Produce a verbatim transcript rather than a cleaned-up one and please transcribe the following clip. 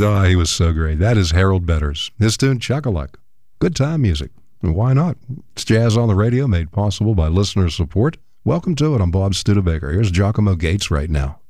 Oh, he was so great. That is Harold Betters. His tune, Chuck-a-Luck. Good time music. And why not? It's Jazz on the Radio, made possible by listener support. Welcome to it. I'm Bob Studebaker. Here's Giacomo Gates right now.